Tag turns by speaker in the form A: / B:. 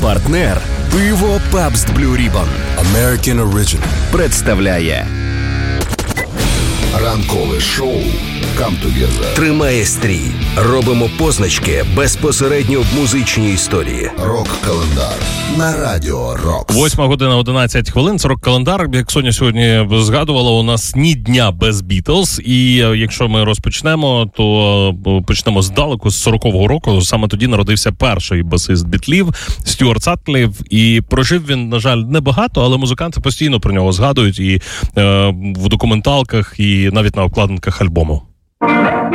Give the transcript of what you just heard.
A: Партнер пиво Pabst Blue Ribbon
B: American Original
A: представляє
B: ранкове шоу Come Together.
A: Тримає стрій. Робимо позначки безпосередньо в музичній історії.
B: Рок-календар на Радіо Рок.
C: 8:11. Це рок-календар. Як Соня сьогодні згадувала, у нас ні дня без Бітлз. І якщо ми розпочнемо, то почнемо здалеку, з 40-го року. Саме тоді народився перший басист Бітлів Стюарт Саткліф. І прожив він, на жаль, небагато, але музиканти постійно про нього згадують і в документалках, і навіть на обкладинках альбому.